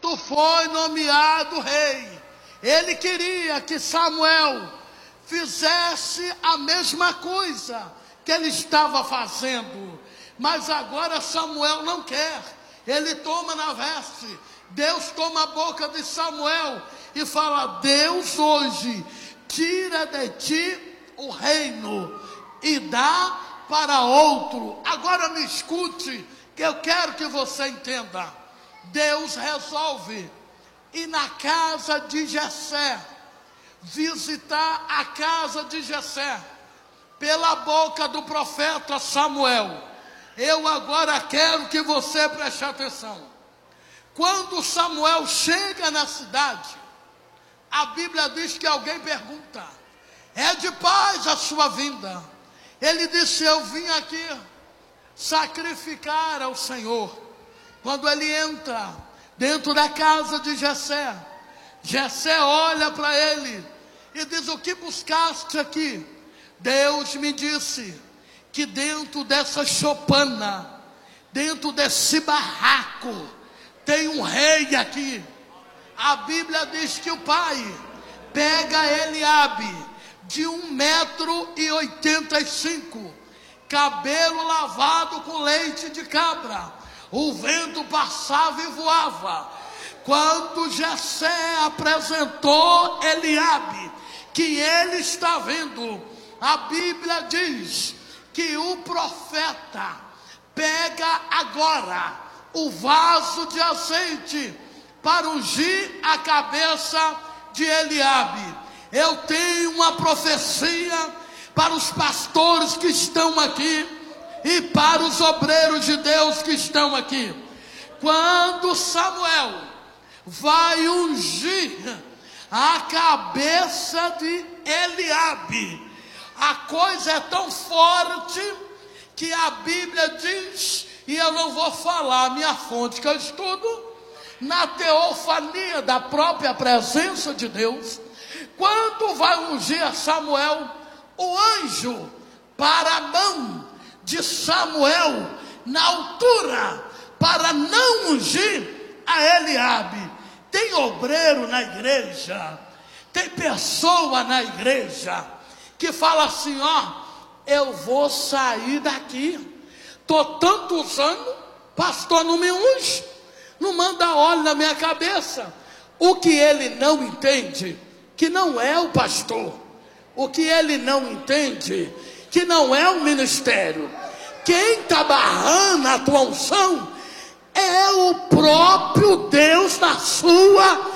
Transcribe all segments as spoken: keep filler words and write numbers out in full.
tu foi nomeado rei. Ele queria que Samuel fizesse a mesma coisa que ele estava fazendo, mas agora Samuel não quer. Ele toma na veste, Deus toma a boca de Samuel e fala: Deus hoje tira de ti o reino e dá para outro. Agora me escute, que eu quero que você entenda. Deus resolve ir na casa de Jessé, visitar a casa de Jessé, pela boca do profeta Samuel. Eu agora quero que você preste atenção. Quando Samuel chega na cidade, a Bíblia diz que alguém pergunta: é de paz a sua vinda? Ele disse: eu vim aqui sacrificar ao Senhor. Quando ele entra dentro da casa de Jessé, Jessé olha para ele e diz: o que buscaste aqui? Deus me disse que dentro dessa choupana, dentro desse barraco, tem um rei aqui. A Bíblia diz que o pai pega Eliabe, de um metro e oitenta e cinco, cabelo lavado com leite de cabra, o vento passava e voava. Quando Jessé apresentou Eliabe, que ele está vendo, a Bíblia diz que o profeta pega agora o vaso de azeite para ungir a cabeça de Eliabe. Eu tenho uma profecia para os pastores que estão aqui e para os obreiros de Deus que estão aqui. Quando Samuel vai ungir a cabeça de Eliabe, a coisa é tão forte que a Bíblia diz, e eu não vou falar a minha fonte que eu estudo, na teofania da própria presença de Deus, quando vai ungir a Samuel, o anjo para a mão de Samuel na altura, para não ungir a Eliabe. Tem obreiro na igreja, tem pessoa na igreja que fala assim: ó, eu vou sair daqui, tô tantos anos, pastor não me unge, não manda óleo na minha cabeça. O que ele não entende, que não é o pastor. O que ele não entende, que não é o ministério. Quem está barrando a tua unção é o próprio Deus na sua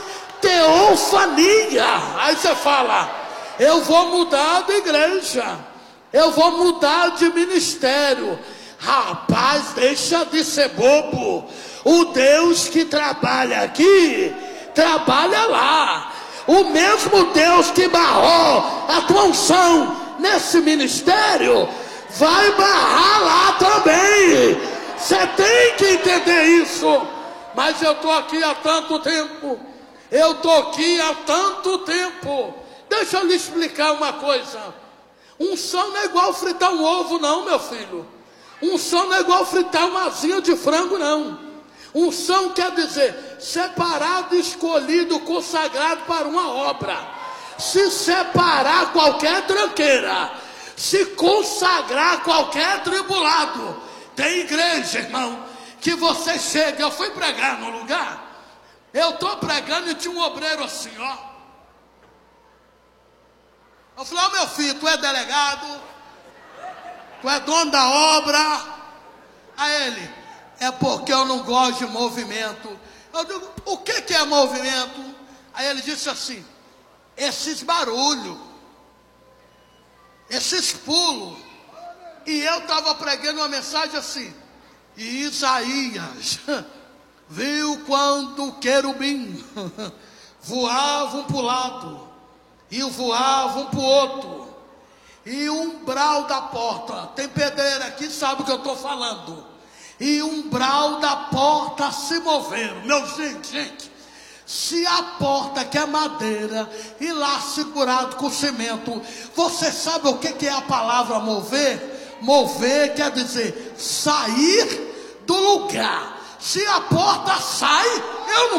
teofania. Aí você fala: eu vou mudar de igreja, eu vou mudar de ministério. Rapaz, deixa de ser bobo. O Deus que trabalha aqui, trabalha lá. O mesmo Deus que barrou a tua unção nesse ministério, vai barrar lá também. Você tem que entender isso. Mas eu estou aqui há tanto tempo. Eu estou aqui há tanto tempo. Deixa eu lhe explicar uma coisa. Unção não é igual fritar um ovo não, meu filho. Unção não é igual fritar uma asinha de frango não. Unção quer dizer separado, escolhido, consagrado para uma obra. Se separar qualquer tranqueira, se consagrar qualquer tribulado. Tem igreja, irmão, que você chega. Eu fui pregar no lugar, eu estou pregando e tinha um obreiro assim, ó. Eu falei: ó, meu filho, tu é delegado, tu é dono da obra. Aí ele: é porque eu não gosto de movimento. Eu digo: o que que é movimento? Aí ele disse assim: esses barulhos, esses pulos. E eu estava pregando uma mensagem assim: e Isaías viu quando o querubim voava um para o lado e voava um para o outro, e o umbral da porta, tem pedreiro aqui, sabe o que eu estou falando, e o umbral da porta se moveram. Meu gente, gente, se a porta que é madeira e lá segurado com cimento, você sabe o que que é a palavra mover? Mover quer dizer sair do lugar. Se a porta sai, eu não